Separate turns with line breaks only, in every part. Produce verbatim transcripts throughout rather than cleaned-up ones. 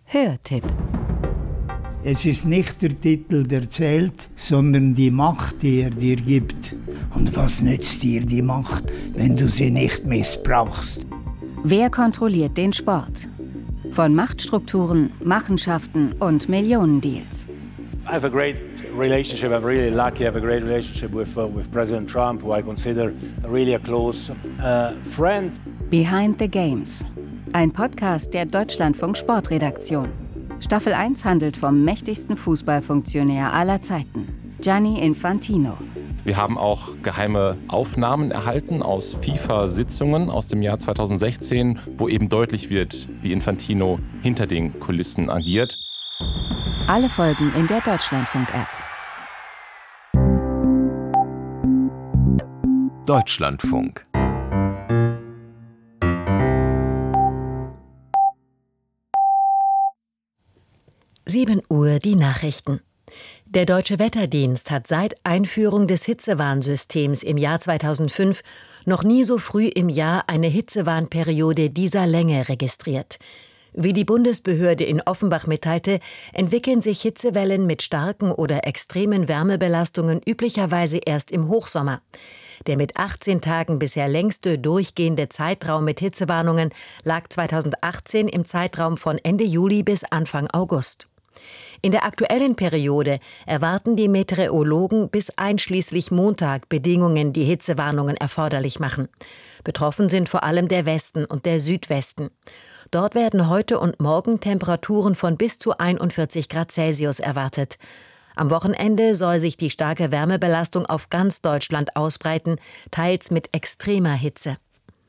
Hörtipp.
Es ist nicht der Titel, der zählt, sondern die Macht, die er dir gibt. Und was nützt dir die Macht, wenn du sie nicht missbrauchst?
Wer kontrolliert den Sport? Von Machtstrukturen, Machenschaften und Millionendeals.
I have a great relationship. I'm really lucky. I have a great relationship with uh, with President Trump, who I consider really a close uh, friend.
Behind the Games. Ein Podcast der Deutschlandfunk Sportredaktion. Staffel eins handelt vom mächtigsten Fußballfunktionär aller Zeiten, Gianni Infantino.
Wir haben auch geheime Aufnahmen erhalten aus FIFA-Sitzungen aus dem Jahr zweitausendsechzehn, wo eben deutlich wird, wie Infantino hinter den Kulissen agiert.
Alle Folgen in der Deutschlandfunk-App.
Deutschlandfunk.
sieben Uhr die Nachrichten. Der Deutsche Wetterdienst hat seit Einführung des Hitzewarnsystems im Jahr zweitausendfünf noch nie so früh im Jahr eine Hitzewarnperiode dieser Länge registriert. Wie die Bundesbehörde in Offenbach mitteilte, entwickeln sich Hitzewellen mit starken oder extremen Wärmebelastungen üblicherweise erst im Hochsommer. Der mit achtzehn Tagen bisher längste durchgehende Zeitraum mit Hitzewarnungen lag zweitausendachtzehn im Zeitraum von Ende Juli bis Anfang August. In der aktuellen Periode erwarten die Meteorologen bis einschließlich Montag Bedingungen, die Hitzewarnungen erforderlich machen. Betroffen sind vor allem der Westen und der Südwesten. Dort werden heute und morgen Temperaturen von bis zu einundvierzig Grad Celsius erwartet. Am Wochenende soll sich die starke Wärmebelastung auf ganz Deutschland ausbreiten, teils mit extremer Hitze.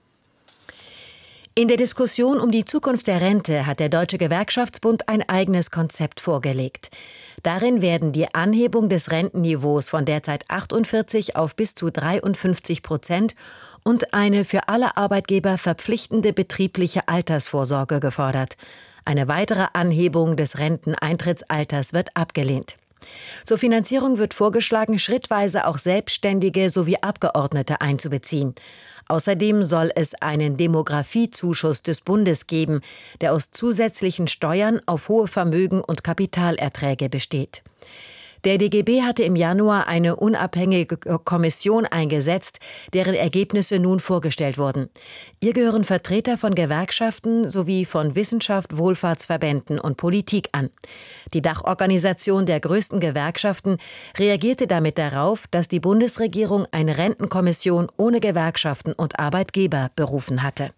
In der Diskussion um die Zukunft der Rente hat der Deutsche Gewerkschaftsbund ein eigenes Konzept vorgelegt. Darin werden die Anhebung des Rentenniveaus von derzeit achtundvierzig auf bis zu dreiundfünfzig Prozent und eine für alle Arbeitgeber verpflichtende betriebliche Altersvorsorge gefordert. Eine weitere Anhebung des Renteneintrittsalters wird abgelehnt. Zur Finanzierung wird vorgeschlagen, schrittweise auch Selbstständige sowie Abgeordnete einzubeziehen. Außerdem soll es einen Demografiezuschuss des Bundes geben, der aus zusätzlichen Steuern auf hohe Vermögen und Kapitalerträge besteht. Der D G B hatte im Januar eine unabhängige Kommission eingesetzt, deren Ergebnisse nun vorgestellt wurden. Ihr gehören Vertreter von Gewerkschaften sowie von Wissenschaft, Wohlfahrtsverbänden und Politik an. Die Dachorganisation der größten Gewerkschaften reagierte damit darauf, dass die Bundesregierung eine Rentenkommission ohne Gewerkschaften und Arbeitgeber berufen hatte.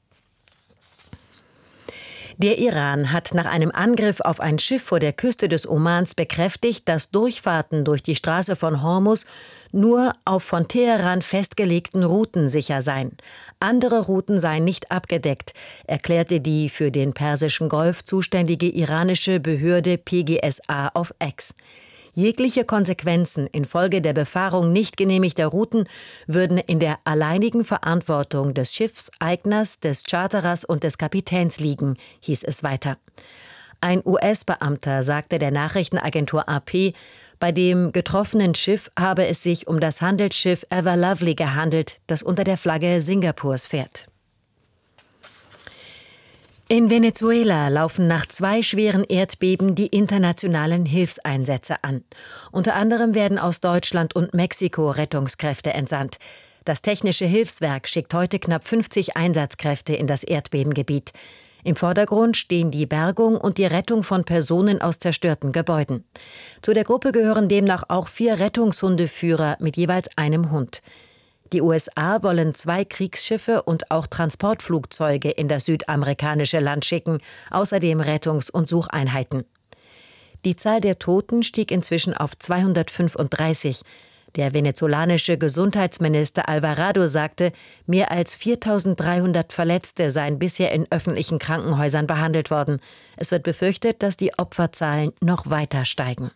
Der Iran hat nach einem Angriff auf ein Schiff vor der Küste des Omans bekräftigt, dass Durchfahrten durch die Straße von Hormuz nur auf von Teheran festgelegten Routen sicher seien. Andere Routen seien nicht abgedeckt, erklärte die für den Persischen Golf zuständige iranische Behörde P G S A auf X. Jegliche Konsequenzen infolge der Befahrung nicht genehmigter Routen würden in der alleinigen Verantwortung des Schiffseigners, des Charterers und des Kapitäns liegen, hieß es weiter. Ein U S-Beamter sagte der Nachrichtenagentur A P, bei dem getroffenen Schiff habe es sich um das Handelsschiff Ever Lovely gehandelt, das unter der Flagge Singapurs fährt. In Venezuela laufen nach zwei schweren Erdbeben die internationalen Hilfseinsätze an. Unter anderem werden aus Deutschland und Mexiko Rettungskräfte entsandt. Das Technische Hilfswerk schickt heute knapp fünfzig Einsatzkräfte in das Erdbebengebiet. Im Vordergrund stehen die Bergung und die Rettung von Personen aus zerstörten Gebäuden. Zu der Gruppe gehören demnach auch vier Rettungshundeführer mit jeweils einem Hund. Die U S A wollen zwei Kriegsschiffe und auch Transportflugzeuge in das südamerikanische Land schicken, außerdem Rettungs- und Sucheinheiten. Die Zahl der Toten stieg inzwischen auf zweihundertfünfunddreißig. Der venezolanische Gesundheitsminister Alvarado sagte, mehr als viertausenddreihundert Verletzte seien bisher in öffentlichen Krankenhäusern behandelt worden. Es wird befürchtet, dass die Opferzahlen noch weiter steigen.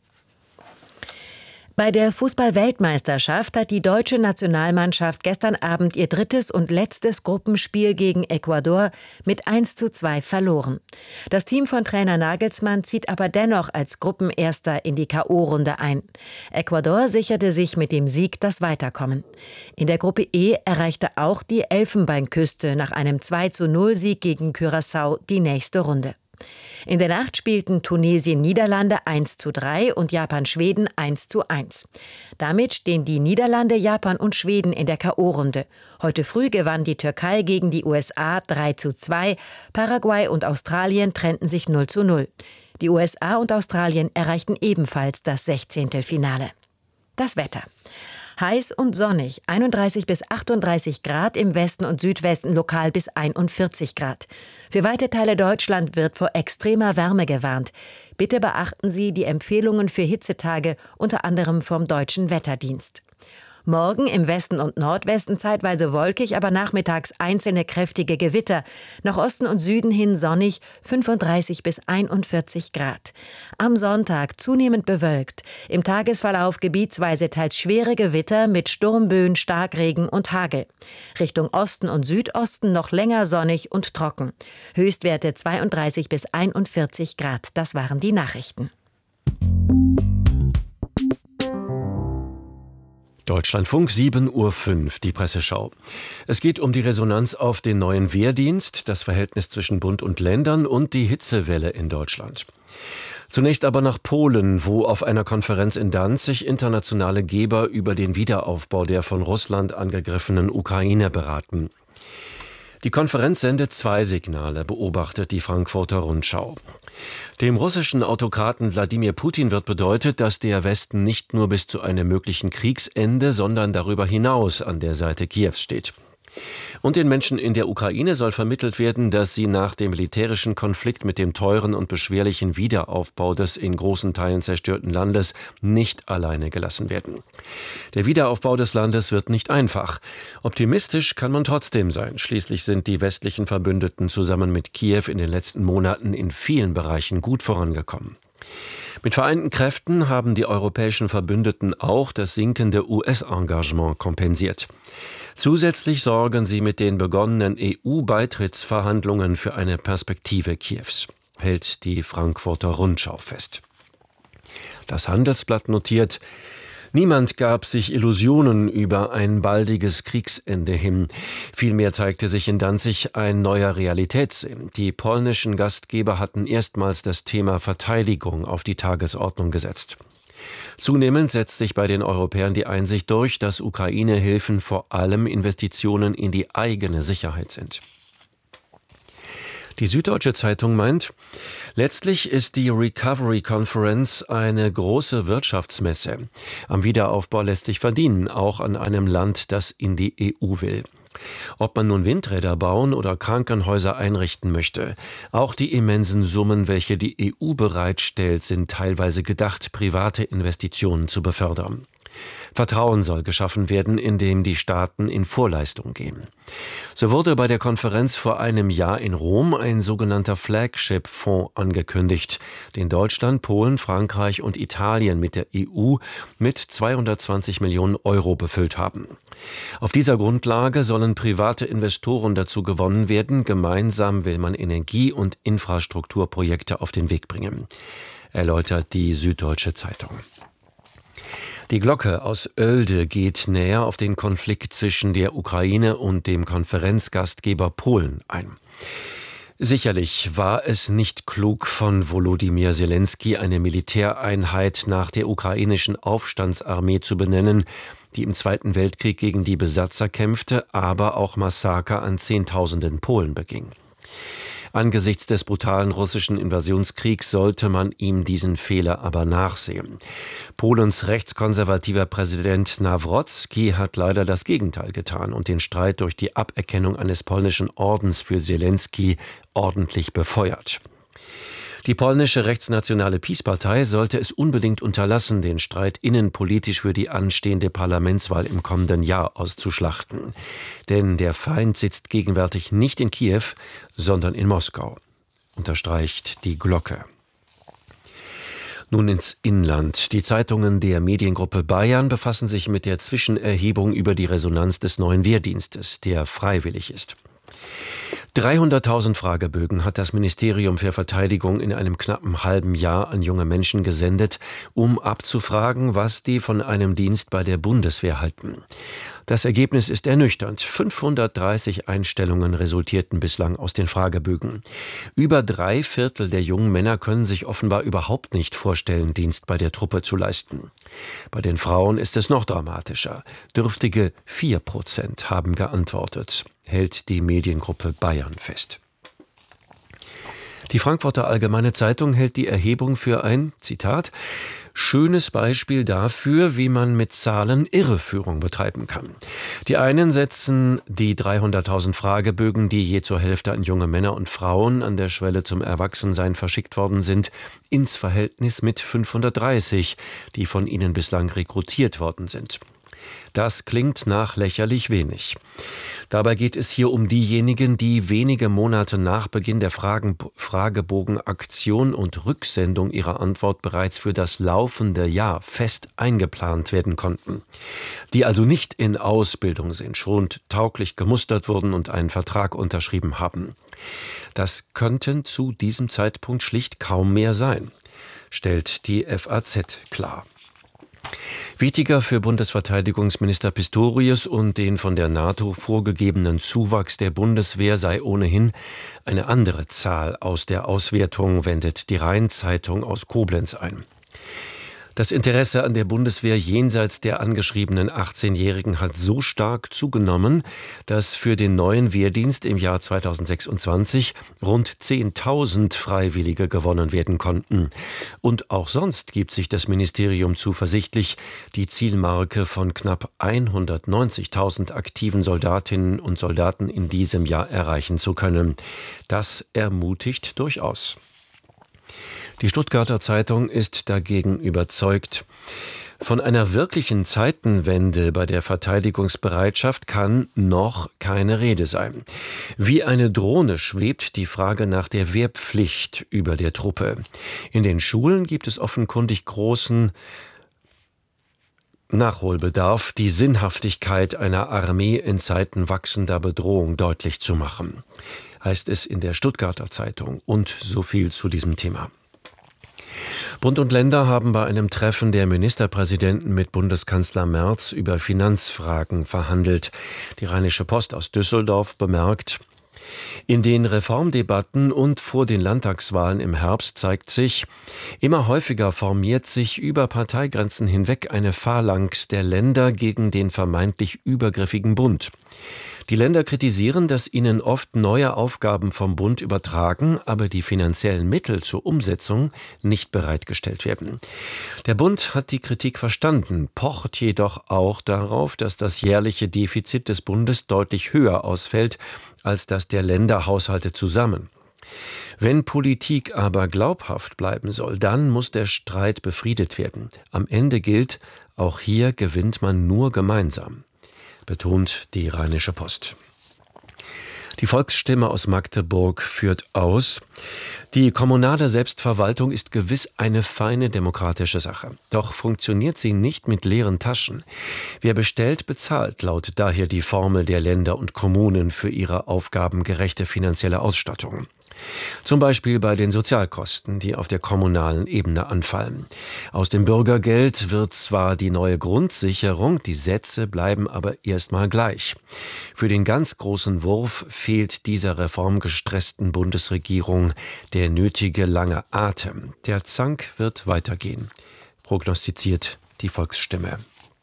Bei der Fußball-Weltmeisterschaft hat die deutsche Nationalmannschaft gestern Abend ihr drittes und letztes Gruppenspiel gegen Ecuador mit eins zu zwei verloren. Das Team von Trainer Nagelsmann zieht aber dennoch als Gruppenerster in die K O-Runde ein. Ecuador sicherte sich mit dem Sieg das Weiterkommen. In der Gruppe E erreichte auch die Elfenbeinküste nach einem zwei zu null Sieg gegen Curaçao die nächste Runde. In der Nacht spielten Tunesien-Niederlande eins zu drei und Japan-Schweden eins zu eins. Damit stehen die Niederlande, Japan und Schweden in der K O-Runde. Heute früh gewann die Türkei gegen die U S A drei zu zwei. Paraguay und Australien trennten sich null zu null. Die U S A und Australien erreichten ebenfalls das Sechzehntelfinale. Das Wetter. Heiß und sonnig, einunddreißig bis achtunddreißig Grad, im Westen und Südwesten lokal bis einundvierzig Grad. Für weite Teile Deutschland wird vor extremer Wärme gewarnt. Bitte beachten Sie die Empfehlungen für Hitzetage, unter anderem vom Deutschen Wetterdienst. Morgen im Westen und Nordwesten zeitweise wolkig, aber nachmittags einzelne kräftige Gewitter. Nach Osten und Süden hin sonnig, fünfunddreißig bis einundvierzig Grad. Am Sonntag zunehmend bewölkt. Im Tagesverlauf gebietsweise teils schwere Gewitter mit Sturmböen, Starkregen und Hagel. Richtung Osten und Südosten noch länger sonnig und trocken. Höchstwerte zweiunddreißig bis einundvierzig Grad. Das waren die Nachrichten.
Deutschlandfunk, sieben Uhr fünf, die Presseschau. Es geht um die Resonanz auf den neuen Wehrdienst, das Verhältnis zwischen Bund und Ländern und die Hitzewelle in Deutschland. Zunächst aber nach Polen, wo auf einer Konferenz in Danzig internationale Geber über den Wiederaufbau der von Russland angegriffenen Ukraine beraten. Die Konferenz sendet zwei Signale, beobachtet die Frankfurter Rundschau. Dem russischen Autokraten Wladimir Putin wird bedeutet, dass der Westen nicht nur bis zu einem möglichen Kriegsende, sondern darüber hinaus an der Seite Kiews steht. Und den Menschen in der Ukraine soll vermittelt werden, dass sie nach dem militärischen Konflikt mit dem teuren und beschwerlichen Wiederaufbau des in großen Teilen zerstörten Landes nicht alleine gelassen werden. Der Wiederaufbau des Landes wird nicht einfach. Optimistisch kann man trotzdem sein. Schließlich sind die westlichen Verbündeten zusammen mit Kiew in den letzten Monaten in vielen Bereichen gut vorangekommen. Mit vereinten Kräften haben die europäischen Verbündeten auch das sinkende U S-Engagement kompensiert. Zusätzlich sorgen sie mit den begonnenen E U-Beitrittsverhandlungen für eine Perspektive Kiews, hält die Frankfurter Rundschau fest. Das Handelsblatt notiert: Niemand gab sich Illusionen über ein baldiges Kriegsende hin. Vielmehr zeigte sich in Danzig ein neuer Realitätssinn. Die polnischen Gastgeber hatten erstmals das Thema Verteidigung auf die Tagesordnung gesetzt. Zunehmend setzt sich bei den Europäern die Einsicht durch, dass Ukraine-Hilfen vor allem Investitionen in die eigene Sicherheit sind. Die Süddeutsche Zeitung meint, letztlich ist die Recovery Conference eine große Wirtschaftsmesse. Am Wiederaufbau lässt sich verdienen, auch an einem Land, das in die E U will. Ob man nun Windräder bauen oder Krankenhäuser einrichten möchte, auch die immensen Summen, welche die E U bereitstellt, sind teilweise gedacht, private Investitionen zu befördern. Vertrauen soll geschaffen werden, indem die Staaten in Vorleistung gehen. So wurde bei der Konferenz vor einem Jahr in Rom ein sogenannter Flagship-Fonds angekündigt, den Deutschland, Polen, Frankreich und Italien mit der E U mit zweihundertzwanzig Millionen Euro befüllt haben. Auf dieser Grundlage sollen private Investoren dazu gewonnen werden. Gemeinsam will man Energie- und Infrastrukturprojekte auf den Weg bringen, erläutert die Süddeutsche Zeitung. Die Glocke aus Oelde geht näher auf den Konflikt zwischen der Ukraine und dem Konferenzgastgeber Polen ein. Sicherlich war es nicht klug von Volodymyr Zelensky, eine Militäreinheit nach der ukrainischen Aufstandsarmee zu benennen, die im Zweiten Weltkrieg gegen die Besatzer kämpfte, aber auch Massaker an Zehntausenden Polen beging. Angesichts des brutalen russischen Invasionskriegs sollte man ihm diesen Fehler aber nachsehen. Polens rechtskonservativer Präsident Nawrocki hat leider das Gegenteil getan und den Streit durch die Aberkennung eines polnischen Ordens für Zelensky ordentlich befeuert. Die polnische rechtsnationale PiS-Partei sollte es unbedingt unterlassen, den Streit innenpolitisch für die anstehende Parlamentswahl im kommenden Jahr auszuschlachten. Denn der Feind sitzt gegenwärtig nicht in Kiew, sondern in Moskau, unterstreicht die Glocke. Nun ins Inland. Die Zeitungen der Mediengruppe Bayern befassen sich mit der Zwischenerhebung über die Resonanz des neuen Wehrdienstes, der freiwillig ist. dreihunderttausend Fragebögen hat das Ministerium für Verteidigung in einem knappen halben Jahr an junge Menschen gesendet, um abzufragen, was die von einem Dienst bei der Bundeswehr halten. Das Ergebnis ist ernüchternd. fünfhundertdreißig Einstellungen resultierten bislang aus den Fragebögen. Über drei Viertel der jungen Männer können sich offenbar überhaupt nicht vorstellen, Dienst bei der Truppe zu leisten. Bei den Frauen ist es noch dramatischer. Dürftige vier Prozent haben geantwortet, hält die Mediengruppe Bayern fest. Die Frankfurter Allgemeine Zeitung hält die Erhebung für ein, Zitat, schönes Beispiel dafür, wie man mit Zahlen Irreführung betreiben kann. Die einen setzen die dreihunderttausend Fragebögen, die je zur Hälfte an junge Männer und Frauen an der Schwelle zum Erwachsensein verschickt worden sind, ins Verhältnis mit fünfhundertdreißig, die von ihnen bislang rekrutiert worden sind. Das klingt nach lächerlich wenig. Dabei geht es hier um diejenigen, die wenige Monate nach Beginn der Fragen, Fragebogenaktion und Rücksendung ihrer Antwort bereits für das laufende Jahr fest eingeplant werden konnten. Die also nicht in Ausbildung sind, schon tauglich gemustert wurden und einen Vertrag unterschrieben haben. Das könnten zu diesem Zeitpunkt schlicht kaum mehr sein, stellt die F A Z klar. Wichtiger für Bundesverteidigungsminister Pistorius und den von der NATO vorgegebenen Zuwachs der Bundeswehr sei ohnehin eine andere Zahl aus der Auswertung, wendet die Rhein-Zeitung aus Koblenz ein. Das Interesse an der Bundeswehr jenseits der angeschriebenen achtzehnjährigen hat so stark zugenommen, dass für den neuen Wehrdienst im Jahr zweitausendsechsundzwanzig rund zehntausend Freiwillige gewonnen werden konnten. Und auch sonst gibt sich das Ministerium zuversichtlich, die Zielmarke von knapp hundertneunzigtausend aktiven Soldatinnen und Soldaten in diesem Jahr erreichen zu können. Das ermutigt durchaus. Die Stuttgarter Zeitung ist dagegen überzeugt, von einer wirklichen Zeitenwende bei der Verteidigungsbereitschaft kann noch keine Rede sein. Wie eine Drohne schwebt die Frage nach der Wehrpflicht über der Truppe. In den Schulen gibt es offenkundig großen Nachholbedarf, die Sinnhaftigkeit einer Armee in Zeiten wachsender Bedrohung deutlich zu machen, heißt es in der Stuttgarter Zeitung. Und so viel zu diesem Thema. Bund und Länder haben bei einem Treffen der Ministerpräsidenten mit Bundeskanzler Merz über Finanzfragen verhandelt. Die Rheinische Post aus Düsseldorf bemerkt, in den Reformdebatten und vor den Landtagswahlen im Herbst zeigt sich, immer häufiger formiert sich über Parteigrenzen hinweg eine Phalanx der Länder gegen den vermeintlich übergriffigen Bund. Die Länder kritisieren, dass ihnen oft neue Aufgaben vom Bund übertragen, aber die finanziellen Mittel zur Umsetzung nicht bereitgestellt werden. Der Bund hat die Kritik verstanden, pocht jedoch auch darauf, dass das jährliche Defizit des Bundes deutlich höher ausfällt als das der Länderhaushalte zusammen. Wenn Politik aber glaubhaft bleiben soll, dann muss der Streit befriedet werden. Am Ende gilt, auch hier gewinnt man nur gemeinsam, betont die Rheinische Post. Die Volksstimme aus Magdeburg führt aus, die kommunale Selbstverwaltung ist gewiss eine feine demokratische Sache. Doch funktioniert sie nicht mit leeren Taschen. Wer bestellt, bezahlt, lautet daher die Formel der Länder und Kommunen für ihre aufgabengerechte finanzielle Ausstattung. Zum Beispiel bei den Sozialkosten, die auf der kommunalen Ebene anfallen. Aus dem Bürgergeld wird zwar die neue Grundsicherung, die Sätze bleiben aber erstmal gleich. Für den ganz großen Wurf fehlt dieser reformgestressten Bundesregierung der nötige lange Atem. Der Zank wird weitergehen, prognostiziert die Volksstimme.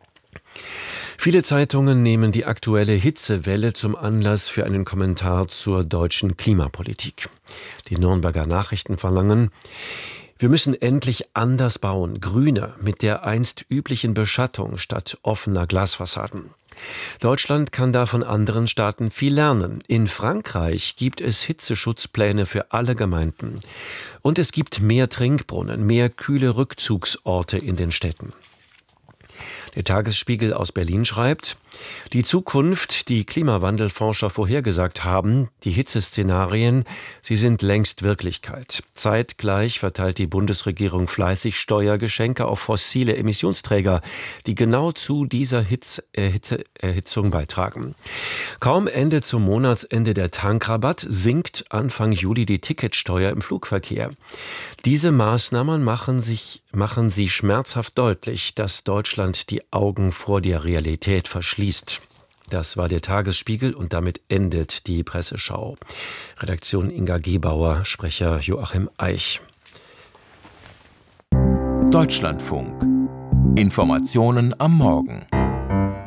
Viele Zeitungen nehmen die aktuelle Hitzewelle zum Anlass für einen Kommentar zur deutschen Klimapolitik. Die Nürnberger Nachrichten verlangen, wir müssen endlich anders bauen, grüner, mit der einst üblichen Beschattung statt offener Glasfassaden. Deutschland kann da von anderen Staaten viel lernen. In Frankreich gibt es Hitzeschutzpläne für alle Gemeinden. Und es gibt mehr Trinkbrunnen, mehr kühle Rückzugsorte in den Städten. Der Tagesspiegel aus Berlin schreibt: Die Zukunft, die Klimawandelforscher vorhergesagt haben, die Hitzeszenarien, sie sind längst Wirklichkeit. Zeitgleich verteilt die Bundesregierung fleißig Steuergeschenke auf fossile Emissionsträger, die genau zu dieser Hitz, äh, Hitzeerhitzung beitragen. Kaum endet zum Monatsende der Tankrabatt, sinkt Anfang Juli die Ticketsteuer im Flugverkehr. Diese Maßnahmen machen, sich, machen sie schmerzhaft deutlich, dass Deutschland die Augen vor der Realität verschließt. Das war der Tagesspiegel und damit endet die Presseschau. Redaktion Inga Gebauer, Sprecher Joachim Eich.
Deutschlandfunk. Informationen am Morgen.